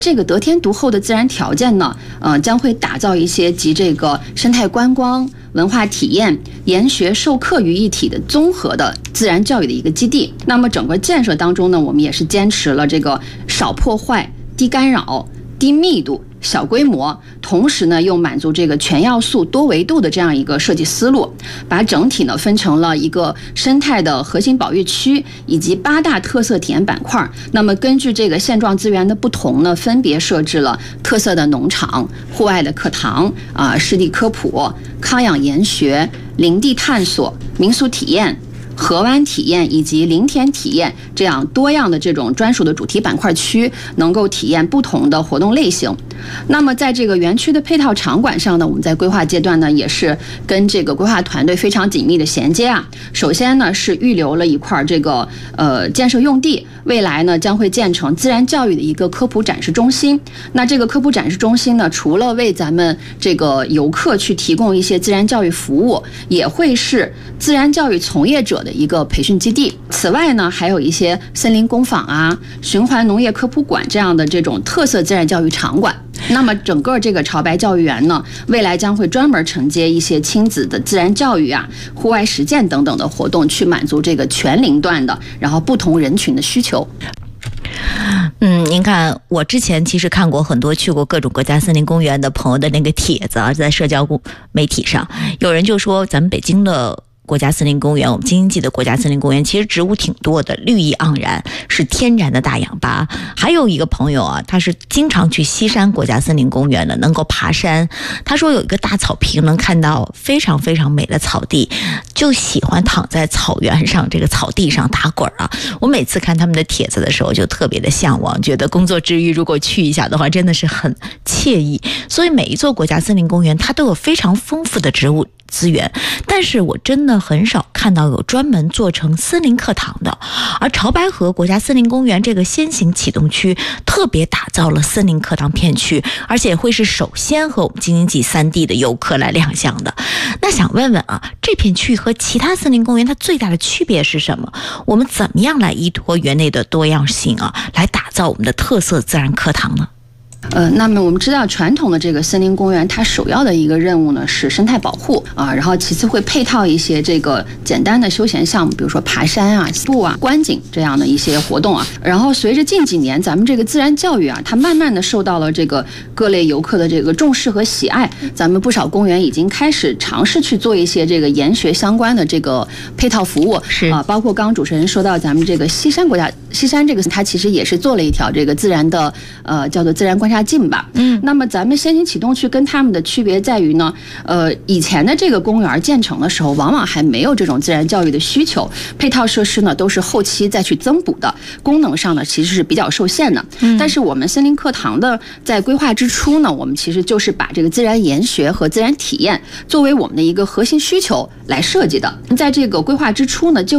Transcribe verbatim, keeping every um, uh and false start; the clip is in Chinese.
这个得天独厚的自然条件呢，呃，将会打造一些集这个生态观光、文化体验、研学授课于一体的综合的自然教育的一个基地。那么整个建设当中呢，我们也是坚持了这个少破坏、低干扰、低密度、小规模，同时呢又满足这个全要素多维度的这样一个设计思路，把整体呢分成了一个生态的核心保育区以及八大特色体验板块。那么根据这个现状资源的不同呢，分别设置了特色的农场、户外的课堂啊、湿地科普、康养研学、林地探索、民俗体验、河湾体验以及林田体验这样多样的这种专属的主题板块区，能够体验不同的活动类型。那么在这个园区的配套场馆上呢，我们在规划阶段呢，也是跟这个规划团队非常紧密的衔接啊。首先呢是预留了一块这个呃建设用地，未来呢将会建成自然教育的一个科普展示中心。那这个科普展示中心呢，除了为咱们这个游客去提供一些自然教育服务，也会是自然教育从业者的一个培训基地。此外呢，还有一些森林工坊啊、循环农业科普馆这样的这种特色自然教育场馆。那么整个这个潮白教育园呢，未来将会专门承接一些亲子的自然教育啊、户外实践等等的活动，去满足这个全龄段的然后不同人群的需求。 嗯，您看，我之前其实看过很多去过各种国家森林公园的朋友的那个帖子啊，在社交媒体上，有人就说咱们北京的国家森林公园，我们京津冀的国家森林公园其实植物挺多的，绿意盎然，是天然的大氧吧。还有一个朋友啊，他是经常去西山国家森林公园的，能够爬山。他说有一个大草坪，能看到非常非常美的草地，就喜欢躺在草原上这个草地上打滚啊。我每次看他们的帖子的时候，就特别的向往，觉得工作之余如果去一下的话，真的是很惬意。所以每一座国家森林公园，它都有非常丰富的植物资源，但是我真的很少看到有专门做成森林课堂的。而潮白河国家森林公园这个先行启动区特别打造了森林课堂片区，而且会是首先和我们京津冀三地的游客来亮相的。那想问问啊，这片区域和其他森林公园它最大的区别是什么？我们怎么样来依托园内的多样性啊，来打造我们的特色自然课堂呢？ 呃，那么我们知道传统的这个森林公园，它首要的一个任务呢是生态保护啊，然后其次会配套一些这个简单的休闲项目，比如说爬山啊、步啊、观景这样的一些活动啊。然后随着近几年咱们这个自然教育啊，它慢慢的受到了这个各类游客的这个重视和喜爱，咱们不少公园已经开始尝试去做一些这个研学相关的这个配套服务， 是啊，包括刚刚主持人说到咱们这个西山国家西山这个，它其实也是做了一条这个自然的呃叫做自然观察径吧。嗯，那么咱们先行启动区跟他们的区别在于呢，呃，以前的这个公园建成的时候，往往还没有这种自然教育的需求，配套设施呢都是后期再去增补的，功能上呢其实是比较受限的。嗯，但是我们森林课堂的在规划之初呢，我们其实就是把这个自然研学和自然体验作为我们的一个核心需求来设计的。在这个规划之初呢，就